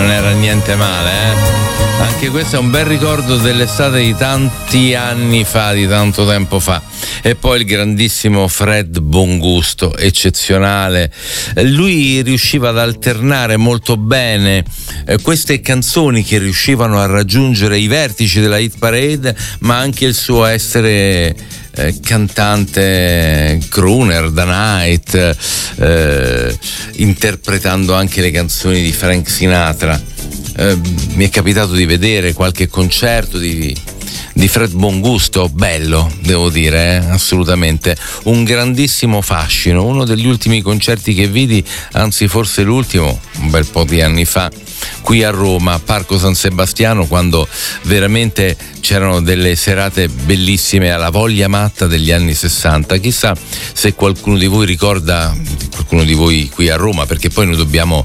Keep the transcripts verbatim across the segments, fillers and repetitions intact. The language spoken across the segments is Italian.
non era niente male, eh? Anche questo è un bel ricordo dell'estate di tanti anni fa, di tanto tempo fa. E poi il grandissimo Fred Bongusto, eccezionale. Lui riusciva ad alternare molto bene eh, queste canzoni che riuscivano a raggiungere i vertici della hit parade, ma anche il suo essere eh, cantante crooner da night, eh, interpretando anche le canzoni di Frank Sinatra. Eh, mi è capitato di vedere qualche concerto di di Fred Bongusto, bello, devo dire, eh? Assolutamente, un grandissimo fascino, uno degli ultimi concerti che vidi, anzi forse l'ultimo, un bel po' di anni fa, qui a Roma, Parco San Sebastiano, quando veramente c'erano delle serate bellissime alla voglia matta degli anni sessanta. Chissà se qualcuno di voi ricorda, qualcuno di voi qui a Roma, perché poi noi dobbiamo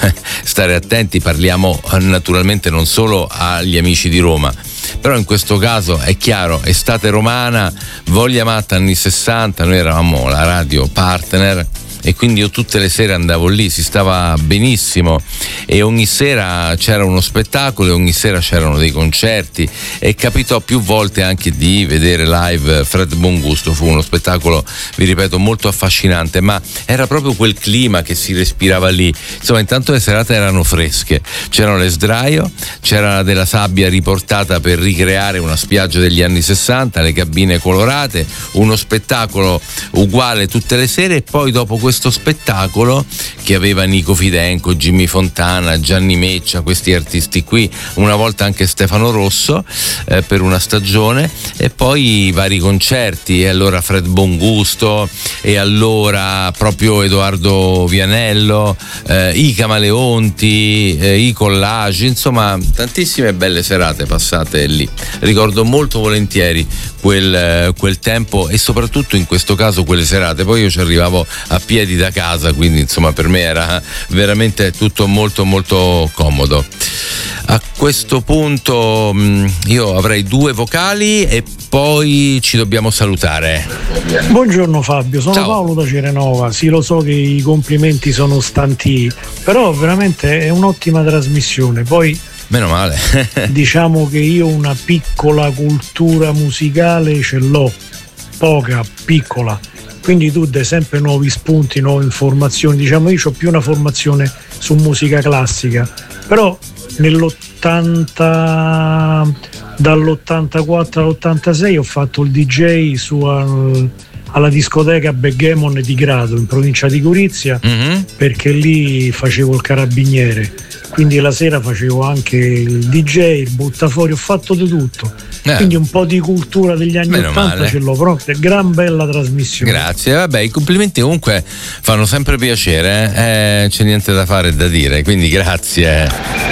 stare attenti, parliamo naturalmente non solo agli amici di Roma, però in questo caso è chiaro, estate romana, voglia matta anni sessanta, noi eravamo la radio partner e quindi io tutte le sere andavo lì, si stava benissimo e ogni sera c'era uno spettacolo e ogni sera c'erano dei concerti, e capitò più volte anche di vedere live Fred Bongusto. Fu uno spettacolo, vi ripeto, molto affascinante, ma era proprio quel clima che si respirava lì. Insomma, intanto le serate erano fresche, c'erano le sdraio, c'era della sabbia riportata per ricreare una spiaggia degli anni sessanta, le cabine colorate, uno spettacolo uguale tutte le sere, e poi dopo questo questo spettacolo, che aveva Nico Fidenco, Jimmy Fontana, Gianni Meccia, questi artisti qui, una volta anche Stefano Rosso eh, per una stagione, e poi i vari concerti, e allora Fred Bongusto, e allora proprio Edoardo Vianello, eh, i Camaleonti, eh, i Collage, insomma tantissime belle serate passate lì. Ricordo molto volentieri quel, quel tempo, e soprattutto in questo caso quelle serate. Poi io ci arrivavo a piedi da casa, quindi insomma per me era veramente tutto molto molto comodo. A questo punto mh, io avrei due vocali e poi ci dobbiamo salutare. Buongiorno Fabio, sono Ciao. Paolo da Cerenova. Sì, lo so che i complimenti sono stanti, però veramente è un'ottima trasmissione. Poi meno male. Diciamo che io una piccola cultura musicale ce l'ho, poca, piccola, quindi tu dai sempre nuovi spunti, nuove informazioni. Diciamo, io ho più una formazione su musica classica, però nell'ottanta, dall'ottantaquattro all'ottantasei ho fatto il D J su al, alla discoteca Begemon di Grado in provincia di Gorizia, mm-hmm. perché lì facevo il carabiniere, quindi la sera facevo anche il D J, il buttafuori, ho fatto di tutto. Eh. Quindi un po' di cultura degli anni Meno ottanta male. ce l'ho proprio, gran bella trasmissione. Grazie, vabbè, i complimenti comunque fanno sempre piacere, eh? Eh, c'è niente da fare e da dire, quindi grazie.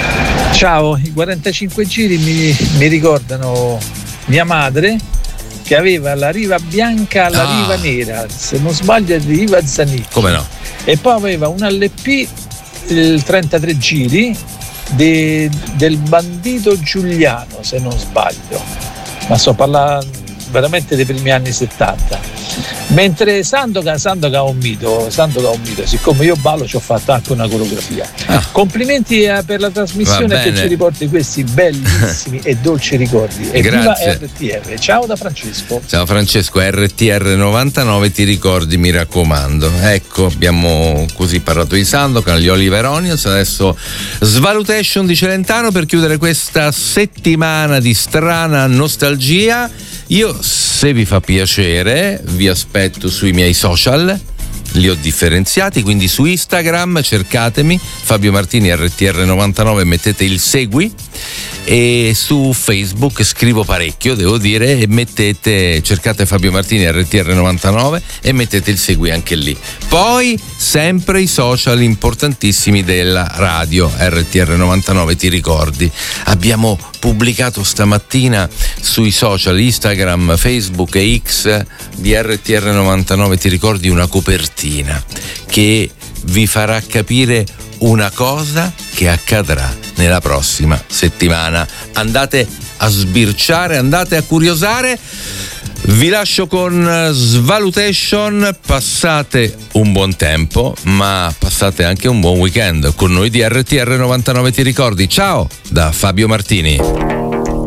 Ciao, i quarantacinque giri mi, mi ricordano mia madre che aveva la riva bianca alla ah. riva nera, se non sbaglio è di Riva Zanicchi. Come no? E poi aveva un L P, il trentatré giri de, del Bandito Giuliano, se non sbaglio, ma sto parlando veramente dei primi anni settanta. Mentre Sandokan Sandokan è un mito, Sandokan è un mito, siccome io ballo ci ho fatto anche una coreografia. Ah. Complimenti per la trasmissione che ci riporti questi bellissimi e dolci ricordi. E viva R T R. Ciao da Francesco. Ciao Francesco, R T R novantanove, ti ricordi, mi raccomando. Ecco, abbiamo così parlato di Sandokan, gli Oliver Onions. Adesso Svalutation di Celentano per chiudere questa settimana di strana nostalgia. Io, se vi fa piacere, vi aspetto sui miei social, li ho differenziati, quindi su Instagram cercatemi Fabio Martini R T R novantanove, mettete il segui, e su Facebook scrivo parecchio, devo dire, e mettete, cercate Fabio Martini R T R novantanove e mettete il segui anche lì. Poi sempre i social importantissimi della radio R T R novantanove, ti ricordi? Abbiamo pubblicato stamattina sui social Instagram, Facebook e X di R T R novantanove, ti ricordi, una copertina che vi farà capire una cosa che accadrà nella prossima settimana. Andate a sbirciare, andate a curiosare. Vi lascio con Svalutation, passate un buon tempo, ma passate anche un buon weekend con noi di R T R novantanove. Ti ricordi? Ciao da Fabio Martini.